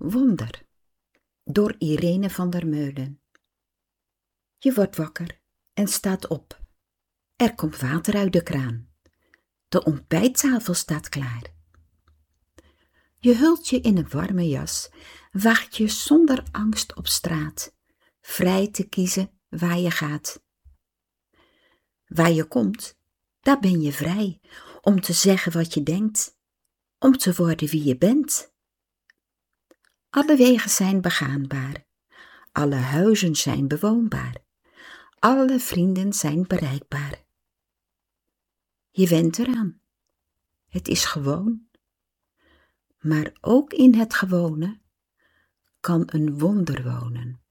Wonder door Irene van der Meulen. Je wordt wakker en staat op. Er komt water uit de kraan. De ontbijttafel staat klaar. Je hult je in een warme jas, waagt je zonder angst op straat, vrij te kiezen waar je gaat. Waar je komt, daar ben je vrij om te zeggen wat je denkt, om te worden wie je bent. Alle wegen zijn begaanbaar, alle huizen zijn bewoonbaar, alle vrienden zijn bereikbaar. Je went eraan, het is gewoon, maar ook in het gewone kan een wonder wonen.